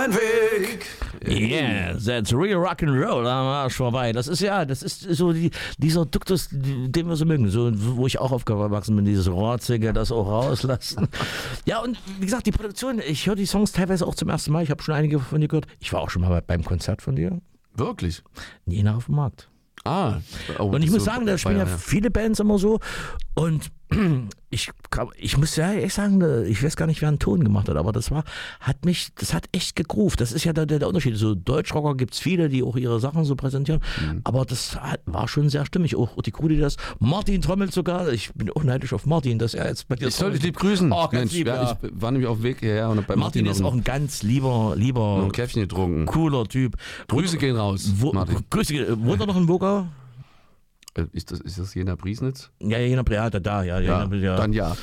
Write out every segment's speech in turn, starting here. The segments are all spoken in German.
mein Weg. Yeah, that's real Rock'n'Roll am Arsch vorbei. Das ist so dieser Duktus, den wir so mögen, so, wo ich auch aufgewachsen bin, dieses Rotzige, das auch rauslassen. Ja, und wie gesagt, die Produktion, ich höre die Songs teilweise auch zum ersten Mal, ich habe schon einige von dir gehört. Ich war auch schon mal beim Konzert von dir. Wirklich? Jena auf dem Markt. Oh, und ich muss sagen, da spielen ja viele Bands immer so und ich muss ja echt sagen, ich weiß gar nicht, wer einen Ton gemacht hat, aber das hat echt gegroovt. Das ist ja der Unterschied. So Deutschrocker gibt es viele, die auch ihre Sachen so präsentieren, aber das war schon sehr stimmig. Auch die Crew, die das, Martin trommelt sogar, ich bin auch neidisch auf Martin, dass er jetzt bei dir Ich soll dich lieb grüßen. Oh, Mensch, lieb, ja. Ich war nämlich auf dem Weg hierher und bei Martin ist auch ein ganz lieber ein Käffchen getrunken. Cooler Typ. Grüße gehen raus, Martin. Grüße, wohnt er noch in Wogau? Ist das Jena Priesnitz? Ja, Jena Priesnitz, ja. Dann ja.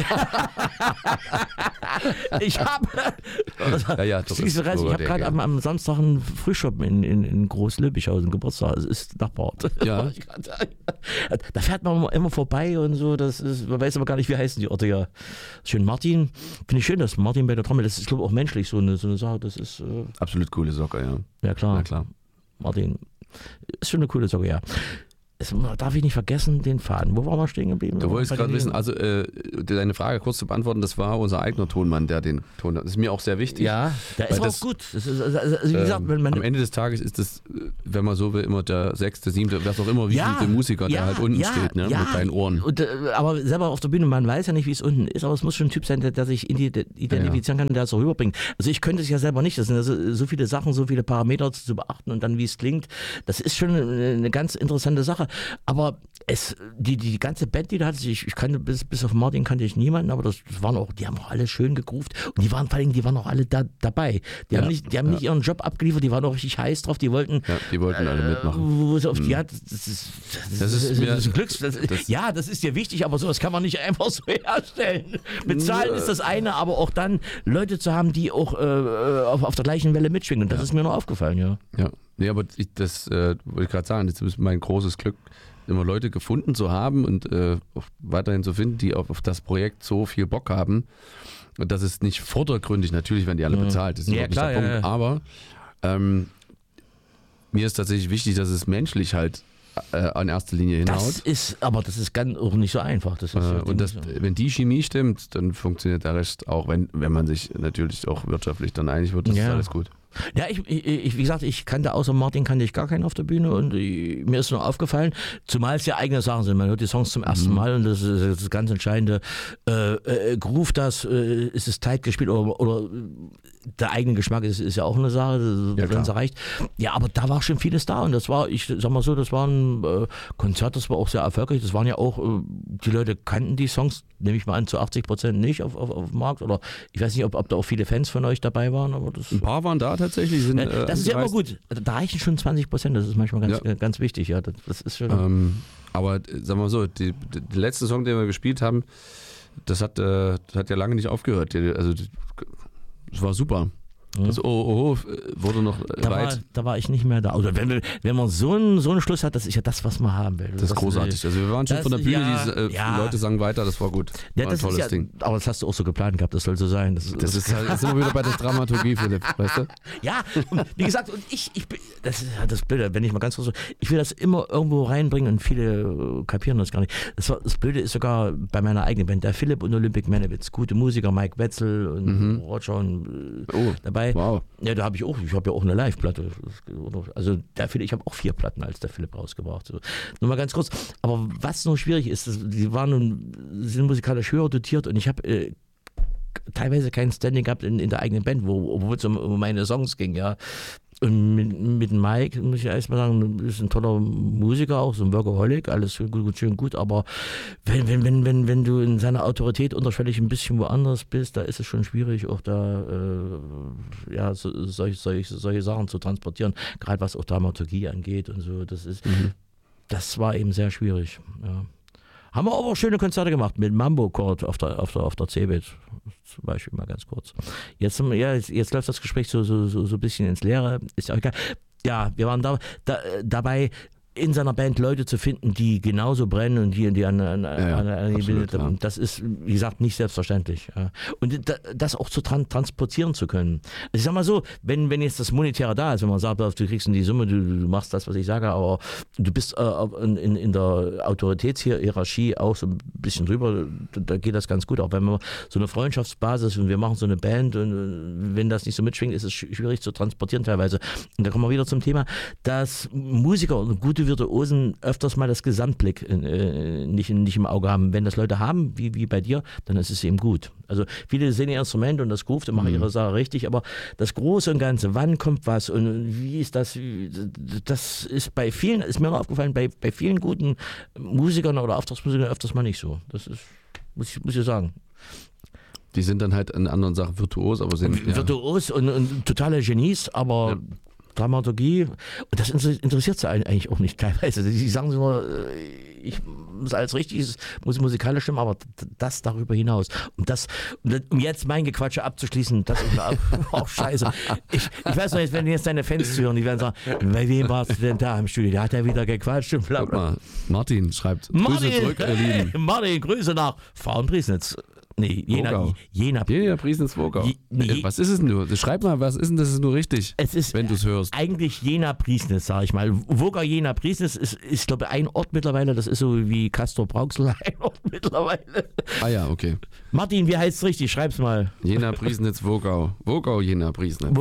Ich habe ich habe gerade am Samstag einen Frühshop in Groß-Lübbichhausen Geburtstag. Es ist Nachbarort. Ja. Da fährt man immer vorbei und so. Man weiß aber gar nicht, wie heißen die Orte ja. Schön Martin. Finde ich schön, dass Martin bei der Trommel, das ist, glaube ich, auch menschlich so eine Sache. Das ist absolut coole Socke, ja. Ja, klar. Ja, klar. Martin ist schon eine coole Socke, ja. Darf ich nicht vergessen, den Faden. Wo waren wir stehen geblieben? Du wolltest gerade wissen, also deine Frage kurz zu beantworten, das war unser eigener Tonmann, der den Ton hat. Das ist mir auch sehr wichtig. Ja, der ist auch gut. Das ist, wie gesagt, am Ende des Tages ist das, wenn man so will, immer der 6., 7., wer auch immer, wievielte Musiker, der halt unten steht, ne, mit deinen Ohren. Und, aber selber auf der Bühne, man weiß ja nicht, wie es unten ist, aber es muss schon ein Typ sein, der sich identifizieren kann und der es so rüberbringt. Also ich könnte es ja selber nicht. Das sind also so viele Sachen, so viele Parameter zu beachten und dann, wie es klingt. Das ist schon eine ganz interessante Sache. Aber die ganze Band, die da hatte, ich kannte bis auf Martin kannte ich niemanden, aber die haben auch alle schön gegroovt und die waren auch alle dabei. Die haben nicht ihren Job abgeliefert, die waren auch richtig heiß drauf, die wollten alle mitmachen. Das ist ein Glücks. Das ist dir wichtig, aber sowas kann man nicht einfach so herstellen. Bezahlen ist das eine, aber auch dann Leute zu haben, die auch auf der gleichen Welle mitschwingen. Und das ist mir noch aufgefallen, ja. Ja, nee, aber das wollte ich gerade sagen, das ist mein großes Glück, immer Leute gefunden zu haben und weiterhin zu finden, die auf das Projekt so viel Bock haben. Und das ist nicht vordergründig, natürlich werden die alle bezahlt, das ist überhaupt nicht der Punkt, aber mir ist tatsächlich wichtig, dass es menschlich halt an erster Linie hinhaut. Das ist ganz auch nicht so einfach. Das ist wenn die Chemie stimmt, dann funktioniert der Rest auch, wenn man sich natürlich auch wirtschaftlich dann einig wird, das ist alles gut. Ja, wie gesagt, außer Martin kannte ich gar keinen auf der Bühne und mir ist nur aufgefallen, zumal es ja eigene Sachen sind. Man hört die Songs zum ersten Mal und das ist das ganz Entscheidende. Groove ist es tight gespielt oder der eigene Geschmack ist ja auch eine Sache, wenn es erreicht. Ja, aber da war schon vieles da und das war ein Konzert, das war auch sehr erfolgreich. Das waren ja auch, die Leute kannten die Songs, nehme ich mal an, zu 80% nicht auf dem Markt oder ich weiß nicht, ob da auch viele Fans von euch dabei waren. Aber ein paar waren da tatsächlich. Das ist ja immer gut. Da reichen schon 20%, das ist manchmal ganz wichtig. Ja, das ist schon. Aber sagen wir mal so, der letzte Song, den wir gespielt haben, das hat ja lange nicht aufgehört. Also das war super. Das wurde noch weit. Da war ich nicht mehr da. Oder wenn man so einen Schluss hat, das ist ja das, was man haben will. Das ist großartig. Also wir waren schon von der Bühne, die Leute sangen weiter, das war gut. War ein tolles Ding. Aber das hast du auch so geplant gehabt, das soll so sein. Das ist halt, sind wir wieder bei der Dramaturgie, Philipp, weißt du? Ja, und wie gesagt, und das ist das Blöde, wenn ich mal ganz kurz so, ich will das immer irgendwo reinbringen und viele kapieren das gar nicht. Das Blöde ist sogar bei meiner eigenen Band, der Philipp und Olympic Manowitz, gute Musiker, Mike Wetzel und Roger und dabei. Wow. Ja, ich habe ja auch eine Live-Platte. Also ich habe auch 4 Platten als der Philipp rausgebracht. So. Nur mal ganz kurz. Aber was noch schwierig ist, sind musikalisch höher dotiert und ich habe teilweise kein Standing gehabt in der eigenen Band, wo es um meine Songs ging, ja. Und mit Mike, muss ich erstmal sagen, ist ein toller Musiker, auch so ein Workaholic, alles schön gut, aber wenn du in seiner Autorität unterschwellig ein bisschen woanders bist, da ist es schon schwierig, auch da solche Sachen zu transportieren, gerade was auch Dramaturgie angeht und so, das war eben sehr schwierig, ja. Haben wir aber auch schöne Konzerte gemacht mit Mambo Chord auf der Cebit zum Beispiel, mal ganz kurz. Jetzt läuft das Gespräch so ein bisschen ins Leere, ist ja auch egal. Ja, wir waren dabei, in seiner Band Leute zu finden, die genauso brennen und die absolut, das ist, wie gesagt, nicht selbstverständlich. Ja. Und das auch zu transportieren zu können. Also ich sag mal so, wenn jetzt das Monetäre da ist, wenn man sagt, du kriegst die Summe, du machst das, was ich sage, aber du bist in der Autoritätshierarchie auch so ein bisschen drüber, da geht das ganz gut. Auch wenn man so eine Freundschaftsbasis und wir machen so eine Band und wenn das nicht so mitschwingt, ist es schwierig zu transportieren teilweise. Und da kommen wir wieder zum Thema, dass Musiker und gute Virtuosen öfters mal das Gesamtblick nicht im Auge haben. Wenn das Leute haben, wie bei dir, dann ist es eben gut. Also viele sehen ihr Instrument und das groovt und machen ihre Sache richtig, aber das Große und Ganze, wann kommt was und wie ist das, das ist bei vielen, ist mir noch aufgefallen, bei vielen guten Musikern oder Auftragsmusikern öfters mal nicht so. Das ist, muss ich sagen. Die sind dann halt in anderen Sachen virtuos, aber sind virtuos und totale Genies, aber Dramaturgie, und das interessiert sie eigentlich auch nicht teilweise. Die sagen nur, ich muss alles richtig, muss musikalisch stimmen, aber das darüber hinaus. Um jetzt mein Gequatsche abzuschließen, das ist auch scheiße. Ich weiß noch jetzt, wenn jetzt deine Fans zuhören, die werden sagen, bei wem warst du denn da im Studio? Der hat ja wieder gequatscht und bla bla. Guck mal, Martin schreibt, Grüße zurück, ihr Lieben. Martin, Grüße nach Frauenpriesnitz. Nee, Jena Priesnitz Wogau. Was ist es denn nur? Schreib mal, was ist denn das ist nur richtig, wenn du es hörst? Eigentlich Jena Priesnitz, sag ich mal. Wogau Jena Priesnitz ist glaube ich, ein Ort mittlerweile. Das ist so wie Castor Brauxel ein Ort mittlerweile. Ah ja, okay. Martin, wie heißt es richtig? Schreib's mal. Jena Priesnitz Wogau. Wogau Jena Priesnitz.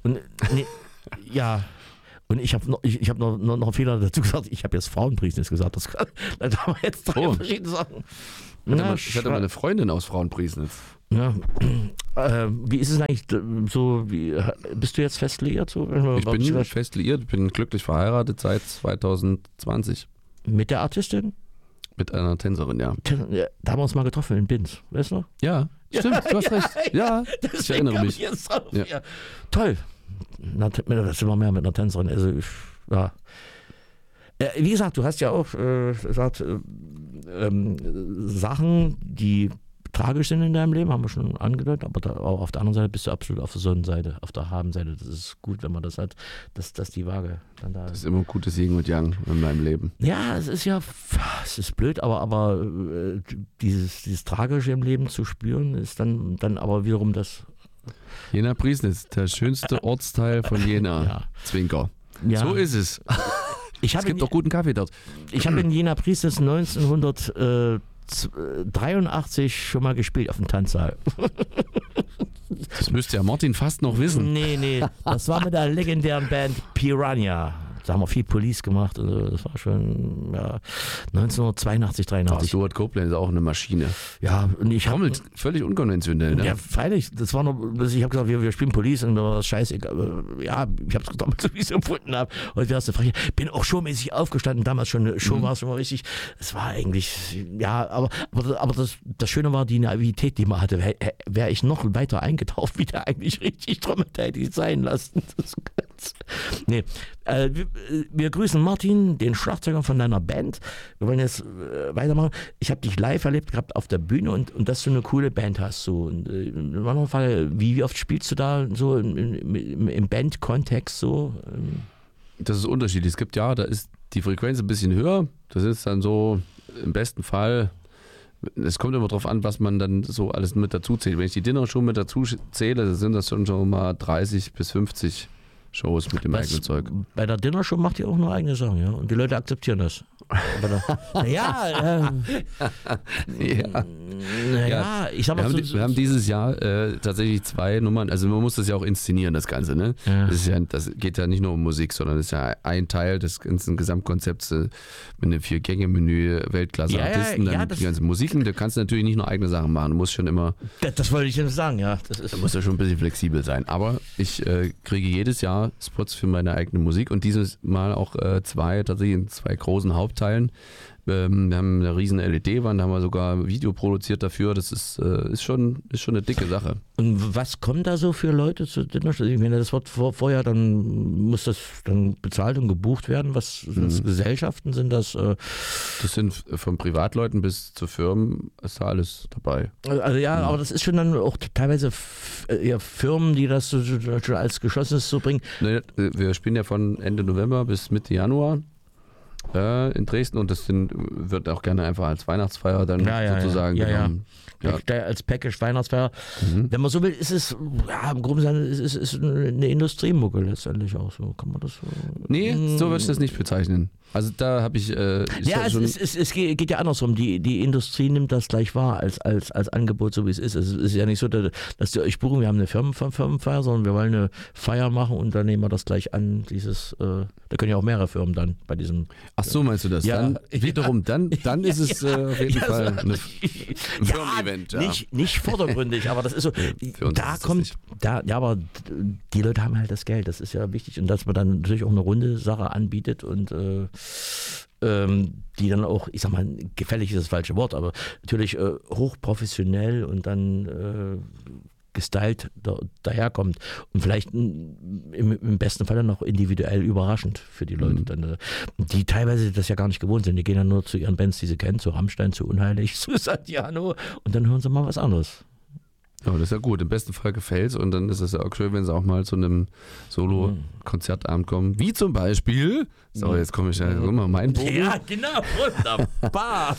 Ja. Und ich habe noch einen Fehler dazu gesagt. Ich habe jetzt Frauenpriesnitz gesagt. Da haben wir jetzt drei verschiedene Sachen. Ich hatte mal eine Freundin aus Frauenpriesnitz. Ja. Wie ist es eigentlich so? Bist du jetzt fest liiert? So, ich bin fest liiert, bin glücklich verheiratet seit 2020. Mit der Artistin? Mit einer Tänzerin, ja. Da haben wir uns mal getroffen in Binz, weißt du? Ja, stimmt, du hast recht. Ja, ich erinnere mich. Ja. Toll. Das sind wir mehr mit einer Tänzerin. Also, ja. Wie gesagt, du hast ja auch gesagt, Sachen, die tragisch sind in deinem Leben, haben wir schon angedeutet, aber auch auf der anderen Seite bist du absolut auf der Sonnenseite, auf der Habenseite. Das ist gut, wenn man das hat, dass die Waage dann da ist. Das ist immer ein gutes Yin und Yang in meinem Leben. Ja, es ist blöd, aber dieses Tragische im Leben zu spüren, ist dann aber wiederum das. Jena Priesnitz, der schönste Ortsteil von Jena. Ja. Zwinker. Ja. So ist es. Es gibt doch guten Kaffee dort. Ich habe in Jena Priesnitz 1983 schon mal gespielt auf dem Tanzsaal. Das müsste ja Martin fast noch wissen. Nee. Das war mit der legendären Band Piranha. Da haben wir viel Police gemacht. Also das war schon 1982, 83. Stuart Copeland ist auch eine Maschine. Ja, und ich habe völlig unkonventionell. Ne? Ja, freilich. Das war noch. Ich habe gesagt, wir spielen Police und da war das scheißegal. Ja, ich habe es damals so wie ich es empfunden habe. Heute wärst du frech. Bin auch showmäßig aufgestanden. Damals schon eine Show war es schon mal richtig. Es war eigentlich aber das Schöne war die Naivität, die man hatte. Wäre ich noch weiter eingetaucht, wie der eigentlich richtig Trommel hätte ich sein lassen. Nee. Wir grüßen Martin, den Schlagzeuger von deiner Band. Wir wollen jetzt weitermachen. Ich habe dich live erlebt gehabt auf der Bühne und dass du eine coole Band hast. So. Und, noch eine Frage, wie oft spielst du da so im Band-Kontext so? Das ist unterschiedlich. Es gibt da ist die Frequenz ein bisschen höher. Das ist dann so im besten Fall. Es kommt immer darauf an, was man dann so alles mit dazu zählt. Wenn ich die Dinnershow mit dazu zähle, dann sind das schon mal 30 bis 50 Shows mit dem eigenen Zeug. Bei der Dinnershow macht ihr auch nur eigene Sachen, ja? Und die Leute akzeptieren das. Ja, ich sag mal wir haben dieses Jahr tatsächlich 2 Nummern, also man muss das ja auch inszenieren, das Ganze, ne? Ja. Das geht ja nicht nur um Musik, sondern das ist ja ein Teil des ganzen Gesamtkonzepts mit einem 4-Gänge-Menü, Weltklasse-Artisten, dann die ganzen Musiken, da kannst du natürlich nicht nur eigene Sachen machen, du musst schon immer... Das wollte ich jetzt sagen, ja. Da muss ja schon ein bisschen flexibel sein, aber ich kriege jedes Jahr Spots für meine eigene Musik und dieses Mal auch 2 großen Hauptteilen. Wir haben eine riesen LED-Wand, da haben wir sogar ein Video produziert dafür. Das ist schon eine dicke Sache. Und was kommen da so für Leute zu Dinnershow? Ich meine, das wird vorher, dann muss das dann bezahlt und gebucht werden. Was sind Gesellschaften sind das? Das sind von Privatleuten bis zu Firmen, ist da alles dabei. Also aber das ist schon dann auch teilweise Firmen, die das so als Geschlossenes so bringen. Wir spielen ja von Ende November bis Mitte Januar. in Dresden und das wird auch gerne einfach als Weihnachtsfeier dann sozusagen genommen. Ja. Als Package Weihnachtsfeier. Wenn man so will, ist es, im Grunde ist eine Industriemucke letztendlich auch so. Kann man das so? Nee, so würde ich das nicht bezeichnen. Also da habe ich... es geht ja andersrum. Die Industrie nimmt das gleich wahr als Angebot, so wie es ist. Es ist ja nicht so, dass die euch buchen, wir haben eine Firmenfeier, sondern wir wollen eine Feier machen und dann nehmen wir das gleich an. Da können ja auch mehrere Firmen dann bei diesem... Ach so, meinst du das? Ja, dann wiederum, dann ist es auf jeden Fall ein Firmen-Event. Ja. Nicht vordergründig, aber das ist so. Aber die Leute haben halt das Geld, das ist ja wichtig. Und dass man dann natürlich auch eine runde Sache anbietet und die dann auch, ich sag mal, gefällig ist das falsche Wort, aber natürlich hochprofessionell und dann gestylt daherkommt und vielleicht im besten Fall dann noch individuell überraschend für die Leute, dann, die teilweise das ja gar nicht gewohnt sind. Die gehen dann nur zu ihren Bands, die sie kennen, zu Rammstein, zu Unheilig, zu Santiano und dann hören sie mal was anderes. Ja, das ist ja gut. Im besten Fall gefällt es und dann ist es ja auch schön, wenn sie auch mal zu einem Solo-Konzertabend kommen. Wie zum Beispiel, jetzt komme ich ja mal mein Bogen. Ja, genau, wunderbar.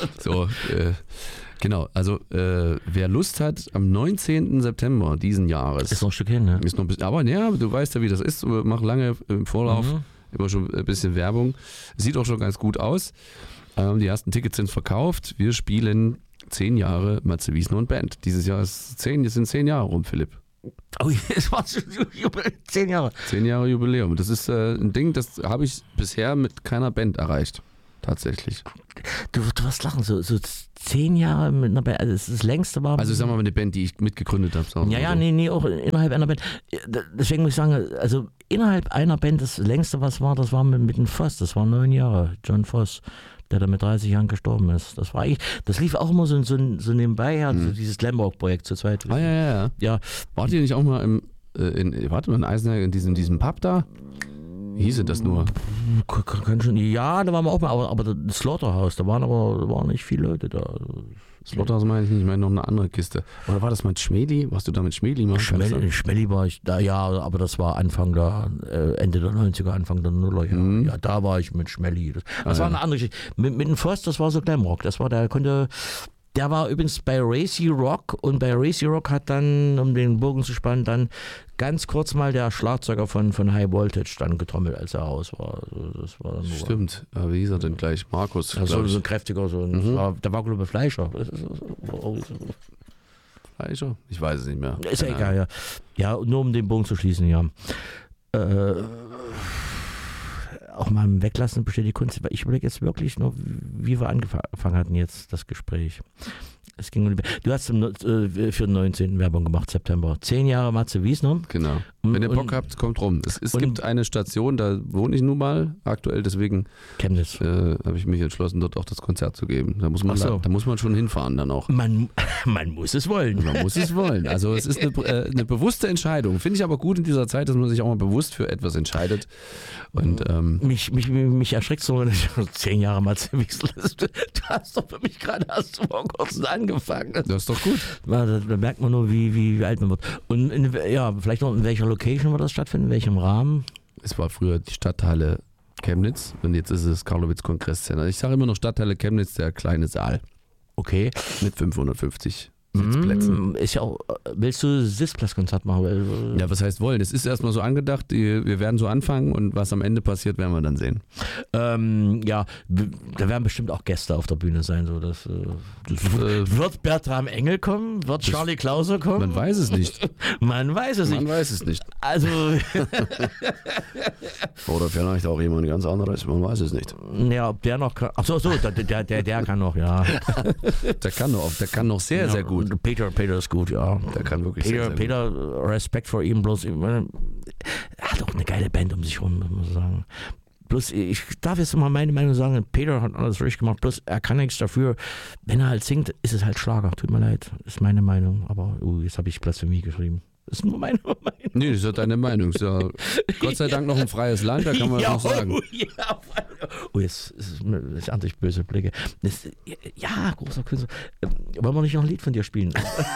Genau, also wer Lust hat, am 19. September diesen Jahres. Ist noch ein Stück hin, ne? Ist noch ein bisschen, aber ja, du weißt ja, wie das ist. Wir machen lange im Vorlauf immer schon ein bisschen Werbung. Sieht auch schon ganz gut aus. Die ersten Tickets sind verkauft. Wir spielen 10 Jahre Matze Wiesner und Band. Dieses Jahr sind 10 Jahre rum, Philipp. Oh, es war schon 10 Jahre. 10 Jahre Jubiläum. Das ist ein Ding, das habe ich bisher mit keiner Band erreicht. Tatsächlich. Du wirst lachen, so 10 Jahre mit einer Band, also das ist das längste war. Also ich sag mal, eine Band, die ich mitgegründet habe. Nee, auch innerhalb einer Band. Deswegen muss ich sagen, also innerhalb einer Band, das längste was war, das war mit dem Voss, das war 9 Jahre, John Voss, der da mit 30 Jahren gestorben ist. Das lief auch immer so nebenbei, so dieses Glamrock-Projekt zu zweit. Ja. Wart ihr nicht auch mal in Eisenach, in diesem Pub da? Wie hieß das nur? Ja, da waren wir auch mal, aber das Slaughterhouse, da waren nicht viele Leute da. Slaughterhouse meine ich nicht, ich meine noch eine andere Kiste. Oder war das mal Schmeli? Warst du da mit Schmeli mal? Schmeli war ich da, ja, aber das war Ende der 90er, Anfang der Nuller. Ja, ja, da war ich mit Schmeli. Das war eine andere Geschichte. Mit dem Forst, das war so Glamrock. Der war übrigens bei Racy Rock und bei Racy Rock hat dann, um den Bogen zu spannen, dann ganz kurz mal der Schlagzeuger von High Voltage dann getrommelt, als er raus war. Also das war dann Stimmt, aber wie hieß er denn gleich? Markus. So ein kräftiger, der war glaube ich Fleischer. Fleischer? Ich weiß es nicht mehr. Ist ja egal, ja. Ja, nur um den Bogen zu schließen, ja. Auch mal im Weglassen besteht die Kunst. Ich überlege jetzt wirklich nur, wie wir angefangen hatten jetzt das Gespräch. Es ging du hast für den 19. Werbung gemacht, September. 10 Jahre Matze Wiesner. Genau. Wenn ihr Bock habt, kommt rum. Es gibt eine Station, da wohne ich nun mal aktuell, deswegen habe ich mich entschlossen, dort auch das Konzert zu geben. Da muss man schon hinfahren dann auch. Man muss es wollen. Man muss es wollen. Also es ist eine bewusste Entscheidung. Finde ich aber gut in dieser Zeit, dass man sich auch mal bewusst für etwas entscheidet. Und mich erschreckt so, wenn ich 10 Jahre Matze Wiesner. Du hast doch für mich gerade erst vor kurzem angefangen. Das ist doch gut. Da merkt man nur, wie alt man wird. Und vielleicht noch in welcher Location wird das stattfinden, in welchem Rahmen? Es war früher die Stadthalle Chemnitz und jetzt ist es Karlowitz Kongresscenter. Ich sage immer noch Stadthalle Chemnitz, der kleine Saal. Okay. Mit 550 Sitzplätzen. Ist ja auch, willst du Sitzplatzkonzert machen? Ja, was heißt wollen? Es ist erstmal so angedacht, wir werden so anfangen und was am Ende passiert, werden wir dann sehen. Ja, da werden bestimmt auch Gäste auf der Bühne sein. So, wird Bertram Engel kommen? Wird Charlie Klauser kommen? Man weiß es nicht. Man weiß es nicht. Also. Oder vielleicht auch jemand ganz anderes, man weiß es nicht. Ja, ob der noch kann. Achso, der kann noch, ja. Der kann noch sehr, sehr gut. Peter ist gut, ja. Der kann wirklich sehr gut. Peter, Respekt vor ihm, bloß er hat auch eine geile Band um sich rum, muss man sagen. Bloß, ich darf jetzt mal meine Meinung sagen, Peter hat alles richtig gemacht, bloß er kann nichts dafür. Wenn er halt singt, ist es halt Schlager, tut mir leid, ist meine Meinung, aber jetzt habe ich Blasphemie geschrieben. Das ist nur meine Meinung. Nee, das ist ja deine Meinung. Ist ja Gott sei Dank noch ein freies Land, da kann man das noch sagen. Jetzt ist endlich böse Blicke. Großer Künstler. Wollen wir nicht noch ein Lied von dir spielen?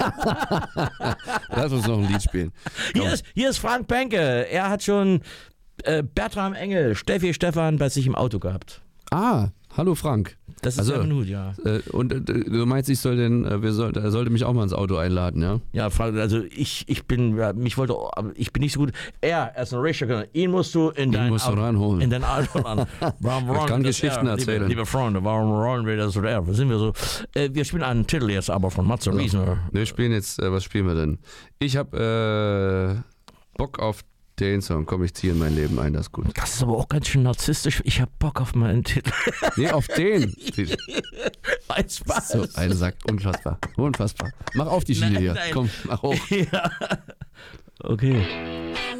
Lass uns noch ein Lied spielen. Hier ist Frank Benke. Er hat schon Bertram Engel, Stefan bei sich im Auto gehabt. Ah, hallo Frank. Das ist Also, Seven Hood, ja. Und du meinst, er sollte mich auch mal ins Auto einladen, ja? Ja, also ich bin nicht so gut. Er ist ein Ratio, ihn musst du in dein musst du Auto ranholen. in dein Auto ran. Ich kann Geschichten erzählen. Liebe Freunde, warum rollen wir das oder er? Sind wir so? Wir spielen einen Titel jetzt aber von Matze Riesner. Wir spielen jetzt, was spielen wir denn? Ich habe Bock auf den Song. Komm, ich ziehe in mein Leben ein, das ist gut. Das ist aber auch ganz schön narzisstisch. Ich hab Bock auf meinen Titel. Nee, auf den. Ein Spaß. So, eine sagt, unfassbar. Unfassbar. Mach auf die Schiene hier. Nein. Komm, mach hoch. Ja. Okay.